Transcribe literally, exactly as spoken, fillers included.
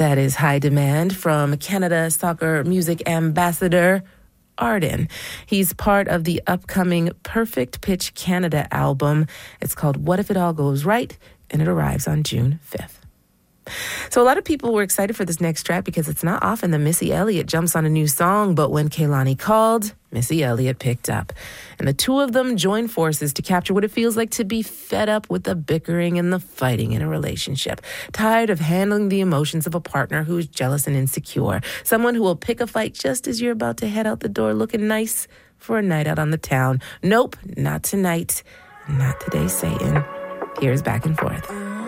That is High Demand from Canada soccer music ambassador Arden. He's part of the upcoming Perfect Pitch Canada album. It's called What If It All Goes Right, and it arrives on June fifth. So a lot of people were excited for this next track because it's not often that Missy Elliott jumps on a new song, but when Kehlani called, Missy Elliott picked up. And the two of them joined forces to capture what it feels like to be fed up with the bickering and the fighting in a relationship. Tired of handling the emotions of a partner who is jealous and insecure. Someone who will pick a fight just as you're about to head out the door looking nice for a night out on the town. Nope, not tonight. Not today, Satan. Here's Back and Forth.